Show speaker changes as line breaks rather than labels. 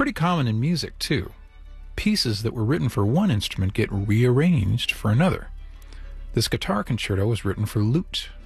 pretty common in music, too. Pieces that were written for one instrument get rearranged for another. This guitar concerto was written for lute,